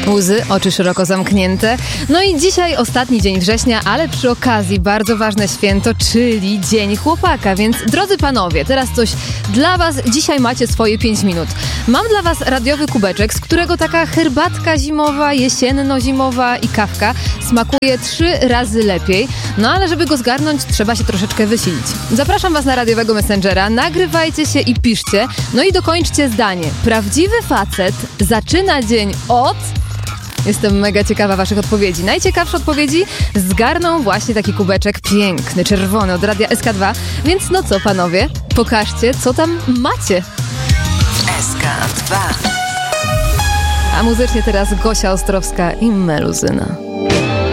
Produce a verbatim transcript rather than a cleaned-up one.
Łzy, oczy szeroko zamknięte. No i dzisiaj ostatni dzień września, ale przy okazji bardzo ważne święto, czyli Dzień Chłopaka. Więc drodzy panowie, teraz coś dla was. Dzisiaj macie swoje pięć minut. Mam dla was radiowy kubeczek, z którego taka herbatka zimowa, jesienno-zimowa i kawka smakuje trzy razy lepiej. No ale żeby go zgarnąć, trzeba się troszeczkę wysilić. Zapraszam was na radiowego messengera, nagrywajcie się i piszcie. No i dokończcie zdanie. Prawdziwy facet zaczyna dzień od... Jestem mega ciekawa waszych odpowiedzi. Najciekawsze odpowiedzi zgarną właśnie taki kubeczek piękny, czerwony od Radia S K dwa. Więc no co, panowie, pokażcie, co tam macie. S K dwa. A muzycznie teraz Gosia Ostrowska i Meluzyna.